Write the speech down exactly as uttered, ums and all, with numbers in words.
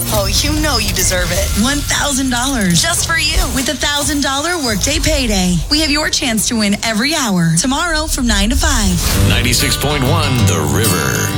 Oh, you know you deserve it. one thousand dollars. Just for you. With a one thousand dollars Workday Payday. We have your chance to win every hour. Tomorrow from nine to five. ninety-six point one The River.